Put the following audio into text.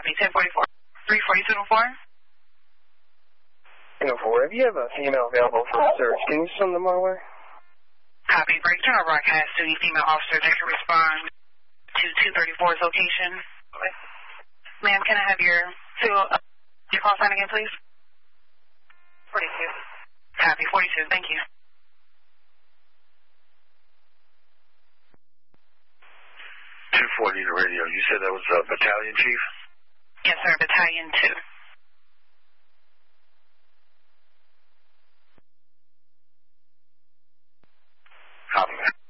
Copy, 1044. 34204? 1004. If you have a female available for search, can you send them our way? Copy, break general broadcast to the female officer that can respond to 234's location. Ma'am, can I have your call sign again, please? 42. Copy, 42. Thank you. The radio. You said that was Battalion Chief? Yes, sir. Battalion 2. Copy.